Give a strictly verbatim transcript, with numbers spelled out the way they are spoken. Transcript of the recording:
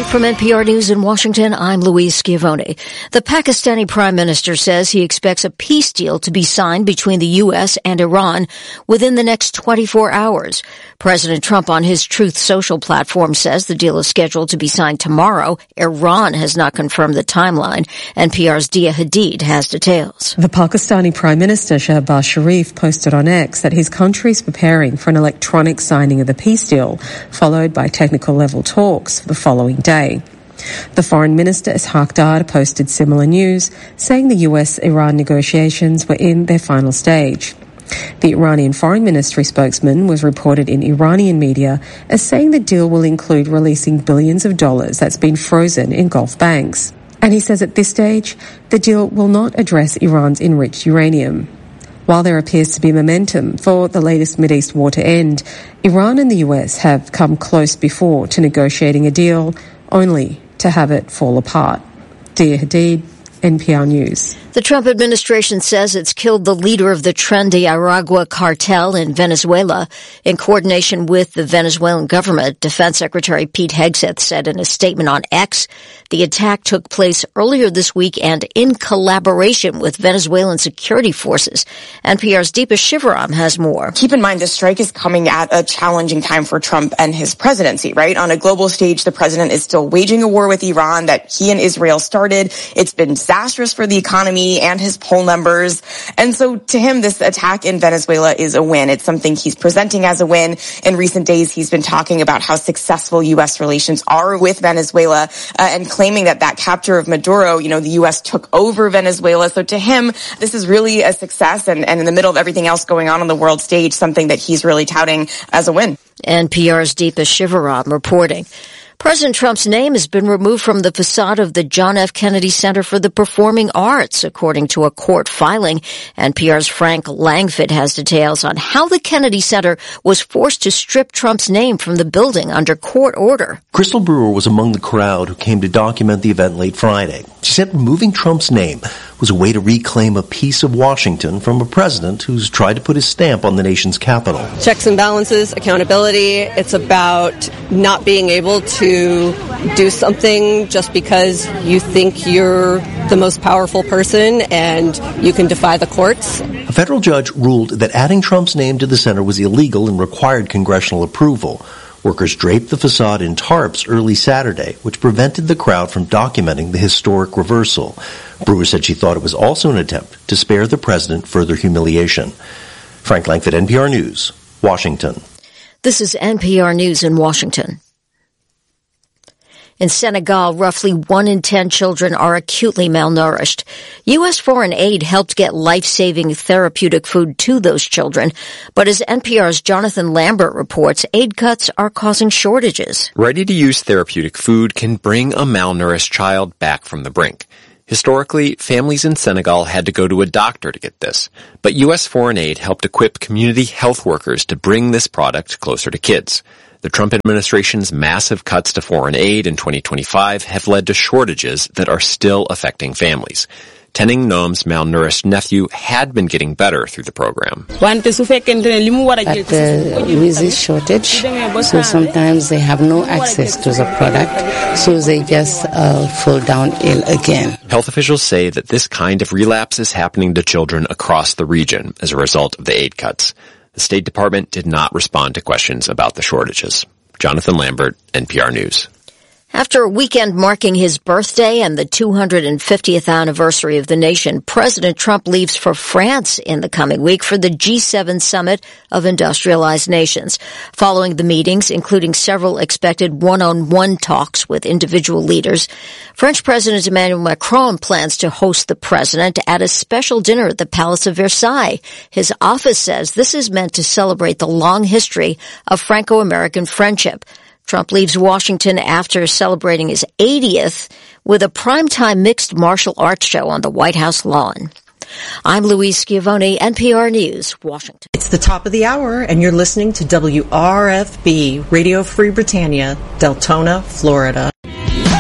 from N P R News in Washington, I'm Louise Schiavone. The Pakistani Prime Minister says he expects a peace deal to be signed between the U S and Iran within the next twenty-four hours. President Trump on his Truth Social platform says the deal is scheduled to be signed tomorrow. Iran has not confirmed the timeline. N P R's Dia Hadid has details. The Pakistani Prime Minister Shehbaz Sharif posted on X that his country is preparing for an electronic signing of the peace deal, followed by technical level talks for the following day. The Foreign Minister Ishaq Dar posted similar news, saying the U S-Iran negotiations were in their final stage. The Iranian Foreign Ministry spokesman was reported in Iranian media as saying the deal will include releasing billions of dollars that's been frozen in Gulf banks. And he says at this stage, the deal will not address Iran's enriched uranium. While there appears to be momentum for the latest Mideast war to end, Iran and the U S have come close before to negotiating a deal, only to have it fall apart. Dia Hadid, N P R News. The Trump administration says it's killed the leader of the trendy Aragua cartel in Venezuela. In coordination with the Venezuelan government, Defense Secretary Pete Hegseth said in a statement on X, the attack took place earlier this week and in collaboration with Venezuelan security forces. N P R's Deepa Shivaram has more. Keep in mind, this strike is coming at a challenging time for Trump and his presidency, right? On a global stage, the president is still waging a war with Iran that he and Israel started. It's been disastrous for the economy and his poll numbers. And so to him, this attack in Venezuela is a win. It's something he's presenting as a win. In recent days, he's been talking about how successful U S relations are with Venezuela uh, and claiming that that capture of Maduro, you know, the U S took over Venezuela. So to him, this is really a success. And, and in the middle of everything else going on on the world stage, something that he's really touting as a win. N P R's Deepa Shivaram reporting. President Trump's name has been removed from the facade of the John F. Kennedy Center for the Performing Arts, according to a court filing. N P R's Frank Langfitt has details on how the Kennedy Center was forced to strip Trump's name from the building under court order. Crystal Brewer was among the crowd who came to document the event late Friday. She said removing Trump's name was a way to reclaim a piece of Washington from a president who's tried to put his stamp on the nation's capital. Checks and balances, accountability. It's about not being able to do something just because you think you're the most powerful person and you can defy the courts. A federal judge ruled that adding Trump's name to the center was illegal and required congressional approval. Workers draped the facade in tarps early Saturday, which prevented the crowd from documenting the historic reversal. Brewer said she thought it was also an attempt to spare the president further humiliation. Frank Langfitt, N P R News, Washington. This is N P R News in Washington. In Senegal, roughly one in ten children are acutely malnourished. U S foreign aid helped get life-saving therapeutic food to those children. But as N P R's Jonathan Lambert reports, aid cuts are causing shortages. Ready-to-use therapeutic food can bring a malnourished child back from the brink. Historically, families in Senegal had to go to a doctor to get this. But U S foreign aid helped equip community health workers to bring this product closer to kids. The Trump administration's massive cuts to foreign aid in twenty twenty-five have led to shortages that are still affecting families. Tenning Nom's malnourished nephew had been getting better through the program. But uh, with this shortage, so sometimes they have no access to the product, so they just uh, fall down ill again. Health officials say that this kind of relapse is happening to children across the region as a result of the aid cuts. The State Department did not respond to questions about the shortages. Jonathan Lambert, N P R News. After a weekend marking his birthday and the two hundred fiftieth anniversary of the nation, President Trump leaves for France in the coming week for the G seven summit of industrialized nations. Following the meetings, including several expected one-on-one talks with individual leaders, French President Emmanuel Macron plans to host the president at a special dinner at the Palace of Versailles. His office says this is meant to celebrate the long history of Franco-American friendship. Trump leaves Washington after celebrating his eightieth with a primetime mixed martial arts show on the White House lawn. I'm Louise Schiavone, N P R News, Washington. It's the top of the hour, and you're listening to W R F B, Radio Free Britannia, Deltona, Florida.